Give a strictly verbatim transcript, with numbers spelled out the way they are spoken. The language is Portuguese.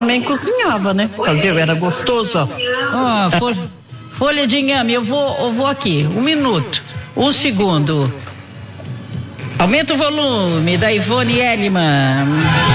também cozinhava, né? Fazia, era gostoso, ó. Ó, fol- folha de inhame, eu vou, eu vou aqui, um minuto, um segundo. Aumenta o volume da Ivone Elliman.